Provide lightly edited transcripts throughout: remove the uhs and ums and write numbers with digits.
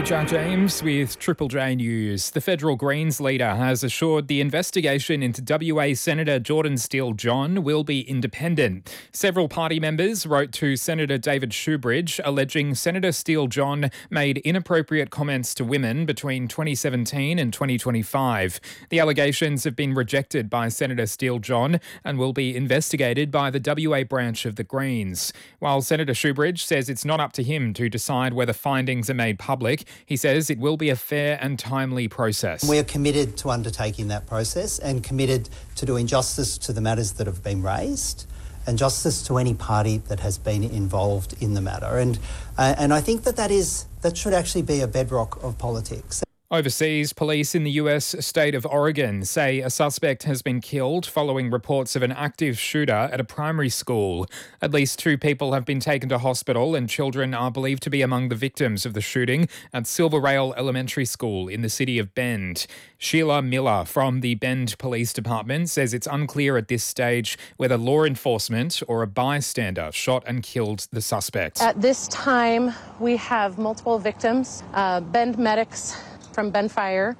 Jack James with Triple J News. The federal Greens leader has assured the investigation into WA Senator Jordan Steele-John will be independent. Several party members wrote to Senator David Shoebridge alleging Senator Steele-John made inappropriate comments to women between 2017 and 2025. The allegations have been rejected by Senator Steele-John and will be investigated by the WA branch of the Greens. While Senator Shoebridge says it's not up to him to decide whether findings are made public, he says it will be a fair and timely process. We are committed to undertaking that process and committed to doing justice to the matters that have been raised and justice to any party that has been involved in the matter. And I think that should actually be a bedrock of politics. Overseas, police in the US state of Oregon say a suspect has been killed following reports of an active shooter at a primary school. At least 2 people have been taken to hospital and children are believed to be among the victims of the shooting at Silver Rail Elementary School in the city of Bend. Sheila Miller from the Bend Police Department says it's unclear at this stage whether law enforcement or a bystander shot and killed the suspect. At this time, we have multiple victims. Bend medics from Bend Fire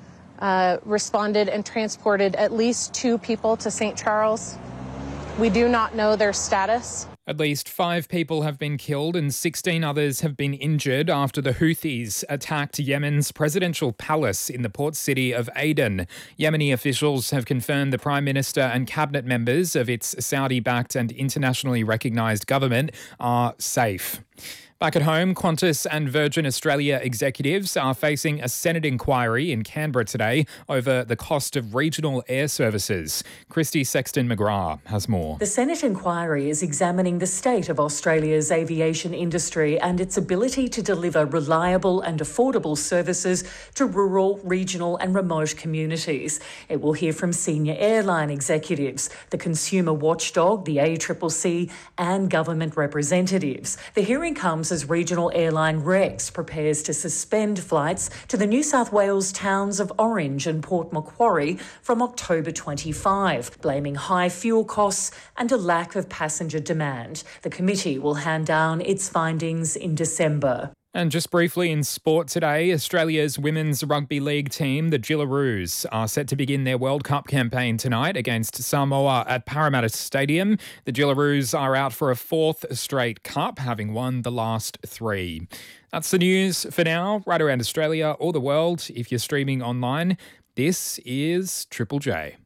responded and transported at least 2 people to St. Charles. We do not know their status. At least 5 people have been killed and 16 others have been injured after the Houthis attacked Yemen's presidential palace in the port city of Aden. Yemeni officials have confirmed the Prime Minister and cabinet members of its Saudi-backed and internationally recognised government are safe. Back at home, Qantas and Virgin Australia executives are facing a Senate inquiry in Canberra today over the cost of regional air services. Christy Sexton-McGrath has more. The Senate inquiry is examining the state of Australia's aviation industry and its ability to deliver reliable and affordable services to rural, regional and remote communities. It will hear from senior airline executives, the consumer watchdog, the ACCC and government representatives. The hearing comes as regional airline Rex prepares to suspend flights to the New South Wales towns of Orange and Port Macquarie from October 25, blaming high fuel costs and a lack of passenger demand. The committee will hand down its findings in December. And just briefly in sport today, Australia's women's rugby league team, the Gillaroos, are set to begin their World Cup campaign tonight against Samoa at Parramatta Stadium. The Gillaroos are out for a 4th straight cup, having won the last 3. That's the news for now, right around Australia or the world. If you're streaming online, this is Triple J.